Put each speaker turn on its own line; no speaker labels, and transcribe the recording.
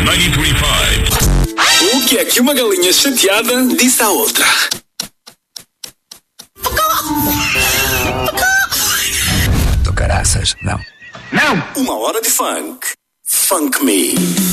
93.5. O que é que uma galinha chateada disse à outra?
Do caraças, não.
Não! Uma hora de funk. Funk Me.